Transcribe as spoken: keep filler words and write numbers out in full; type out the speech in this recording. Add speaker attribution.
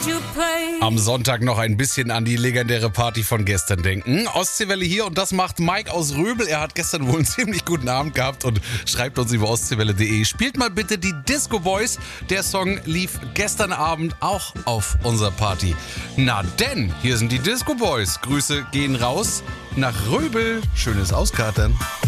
Speaker 1: Am Sonntag noch ein bisschen an die legendäre Party von gestern denken. Ostseewelle hier und das macht Mike aus Röbel. Er hat gestern wohl einen ziemlich guten Abend gehabt und schreibt uns über ostseewelle punkt de. Spielt mal bitte die Disco Boys. Der Song lief gestern Abend auch auf unserer Party. Na denn, hier sind die Disco Boys. Grüße gehen raus nach Röbel. Schönes Auskatern.